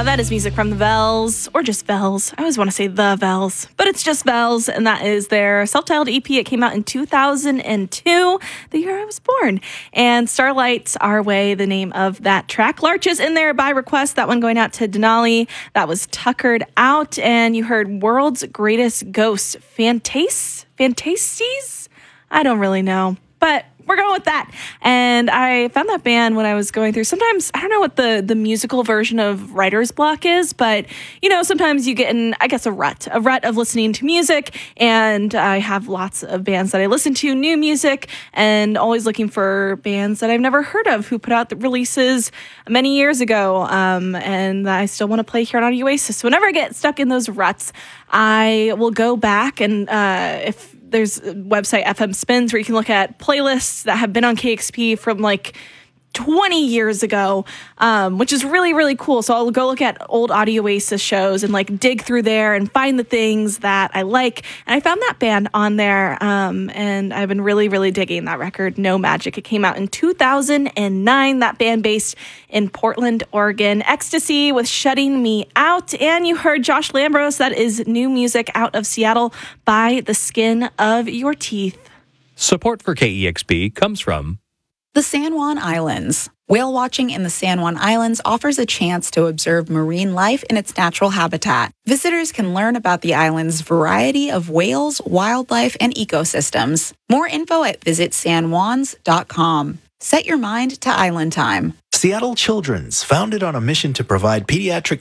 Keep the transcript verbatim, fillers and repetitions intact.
that is music from the Vels, or just Vels. I always want to say the Vels, but it's just Vels, and that is their self-titled E P. It came out in two thousand two, the year I was born. And Starlight's Our Way, the name of that track. Larches in there by request, that one going out to Denali. That was Tuckered Out, and you heard World's Greatest Ghost. Fantas- Fantasties? I don't really know, but we're going with that. And I found that band when I was going through, sometimes, I don't know what the, the musical version of writer's block is, but, you know, sometimes you get in, I guess, a rut, a rut of listening to music. And I have lots of bands that I listen to, new music, and always looking for bands that I've never heard of who put out the releases many years ago. Um, and that I still want to play here on Audio Oasis. So whenever I get stuck in those ruts, I will go back and uh, if there's a website, F M Spins, where you can look at playlists that have been on K X P from like twenty years ago, um, which is really, really cool. So I'll go look at old Audio Oasis shows and like dig through there and find the things that I like. And I found that band on there, um, and I've been really, really digging that record, No Magic. It came out in two thousand nine, that band based in Portland, Oregon. Ecstasy with Shutting Me Out. And you heard Josh Lambros, that is new music out of Seattle, By the Skin of Your Teeth. Support for K E X P comes from the San Juan Islands. Whale watching in the San Juan Islands offers a chance to observe marine life in its natural habitat. Visitors can learn about the island's variety of whales, wildlife, and ecosystems. More info at visit san juans dot com. Set your mind to island time. Seattle Children's, founded on a mission to provide pediatric